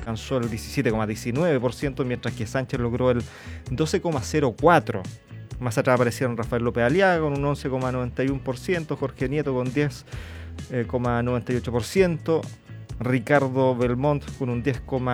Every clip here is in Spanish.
alcanzó el 17,19%, mientras que Sánchez logró el 12,04%. Más atrás aparecieron Rafael López Aliaga con un 11,91%, Jorge Nieto con 10,98%, Ricardo Belmont con un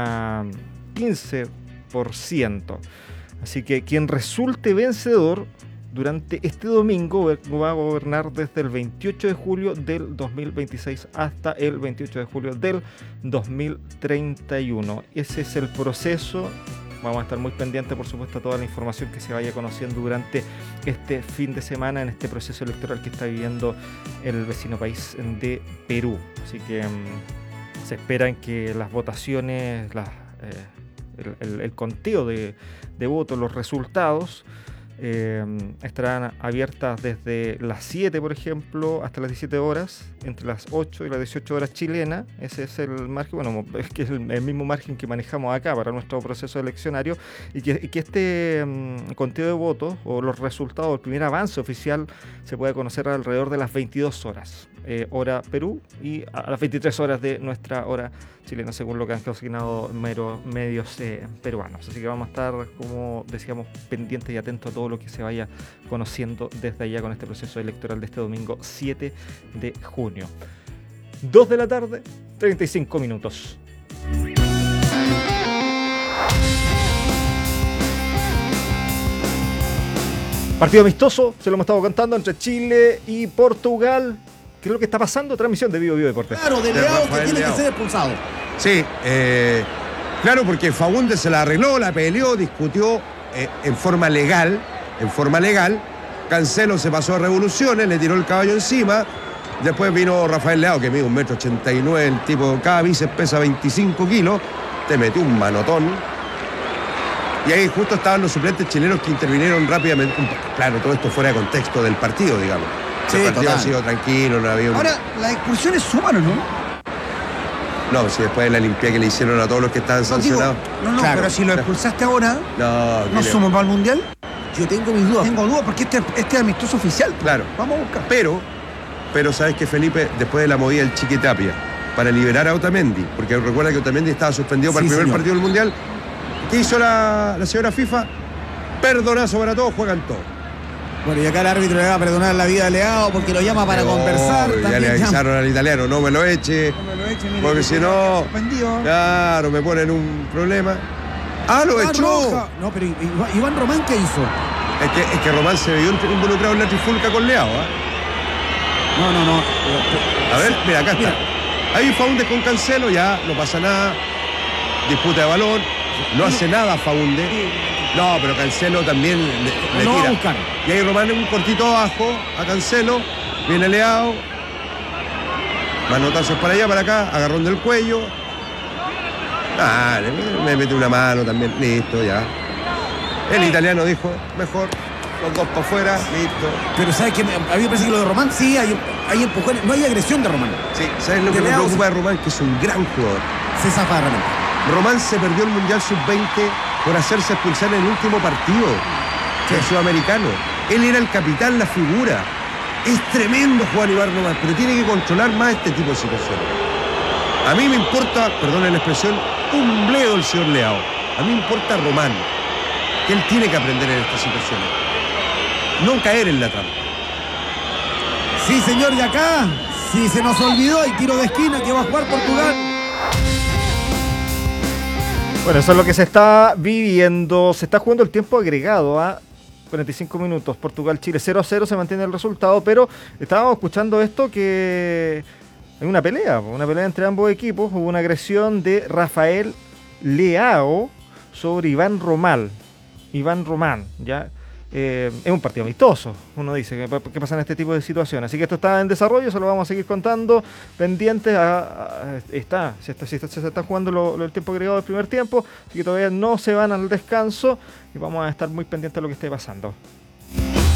10,15%. Así que quien resulte vencedor durante este domingo va a gobernar desde el 28 de julio del 2026 hasta el 28 de julio del 2031. Ese es el proceso. Vamos a estar muy pendientes, por supuesto, a toda la información que se vaya conociendo durante este fin de semana en este proceso electoral que está viviendo el vecino país de Perú. Así que se esperan que las votaciones, el conteo de votos, los resultados, estarán abiertas desde las 7, por ejemplo, hasta las 17 horas, entre las 8 y las 18 horas chilenas. Ese es el margen, bueno, es que es el mismo margen que manejamos acá para nuestro proceso eleccionario, y que este conteo de votos o los resultados, el primer avance oficial, se puede conocer alrededor de las 22 horas, hora Perú, y a las 23 horas de nuestra hora chilena, según lo que han consignado medios peruanos. Así que vamos a estar, como decíamos, pendientes y atentos a todo lo que se vaya conociendo desde allá con este proceso electoral de este domingo 7 de junio. 2 de la tarde, 35 minutos. Partido amistoso, se lo hemos estado contando, entre Chile y Portugal. ¿Qué es lo que está pasando? Transmisión de Vivo Deportes. Claro, de Leao, que tiene que ser expulsado. Sí, claro, porque Faúndez se la arregló, la peleó, discutió en forma legal. Cancelo se pasó a revoluciones, le tiró el caballo encima. Después vino Rafael Leao, que mide 1,89 m, el tipo, cada bíceps pesa 25 kilos. Te metió un manotón. Y ahí justo estaban los suplentes chilenos que intervinieron rápidamente. Claro, todo esto fuera de contexto del partido, digamos. Sí, el partido total. ha sido tranquilo, no había... Ahora, las expulsiones suman, ¿o no? No, si después de la limpieza que le hicieron a todos los que estaban sancionados. No, claro, pero si lo expulsaste ahora, ¿no suma para el Mundial? Yo tengo mis dudas. Tengo dudas porque este es amistoso oficial. Claro. Vamos a buscar. Pero ¿sabes qué, Felipe? Después de la movida del Chiqui Tapia, para liberar a Otamendi, porque recuerda que Otamendi estaba suspendido para el primer partido del Mundial, ¿qué hizo la señora FIFA? Perdonazo para todos, juegan todos. Bueno, y acá el árbitro le va a perdonar la vida a Leao porque lo llama para conversar. Ya le avisaron al italiano, no me lo eche. Mire, Porque si no, suspendido. claro, me ponen un problema. ¡Ah, lo echó! Roja. No, pero Iván Román, ¿qué hizo? Es que Román se vio involucrado en la trifulca con Leao, ¿eh? No. A ver, mira, acá está. Ahí Faúndez con Cancelo, ya no pasa nada. Disputa de balón, no hace nada Faúndez. No, pero Cancelo también le No va a tira. buscar. Y ahí Román un cortito abajo a Cancelo, viene Leao. Manotazos para allá, para acá, agarrón del cuello. Me mete una mano también, listo, ya. El italiano dijo, mejor, los dos para afuera, listo. Pero ¿sabes qué? A mí me parece que lo de Román, sí, hay empujones. No hay agresión de Román. Sí, ¿sabes lo que me preocupa de Román? Que es un gran jugador. Se zafa de repente. Román se perdió el Mundial Sub-20 por hacerse expulsar en el último partido del Sudamericano. Él era el capitán, la figura. Es tremendo Juan Iván Román, pero tiene que controlar más este tipo de situaciones. A mí me importa, perdonen la expresión, un bledo el señor Leao. A mí me importa Román, que él tiene que aprender en estas situaciones. No caer en la trampa. Sí, señor, y acá, si se nos olvidó, hay tiro de esquina que va a jugar Portugal. Bueno, eso es lo que se está viviendo. Se está jugando el tiempo agregado a 45 minutos. Portugal-Chile 0-0, se mantiene el resultado, pero estábamos escuchando esto que hay una pelea entre ambos equipos. Hubo una agresión de Rafael Leao sobre Iván Román, ¿ya? Es un partido amistoso, uno dice, ¿qué pasa en este tipo de situaciones? Así que esto está en desarrollo, se lo vamos a seguir contando, pendientes, se está jugando el tiempo agregado del primer tiempo, así que todavía no se van al descanso y vamos a estar muy pendientes de lo que esté pasando.